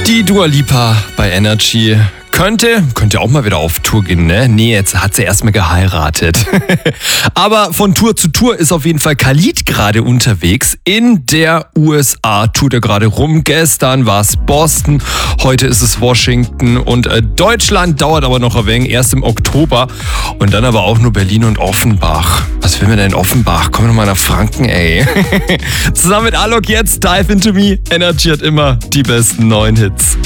Die Dua Lipa bei Energy. Könnte auch mal wieder auf Tour gehen, ne? Nee, jetzt hat sie erstmal geheiratet. Aber von Tour zu Tour ist auf jeden Fall Khalid gerade unterwegs. In der USA tut er gerade rum. Gestern war es Boston, heute ist es Washington und Deutschland dauert aber noch ein wenig, erst im Oktober. Und dann aber auch nur Berlin und Offenbach. Was will man denn in Offenbach? Kommen wir nochmal nach Franken, ey. Zusammen mit Alok jetzt, Dive Into Me. Energy hat immer die besten neuen Hits.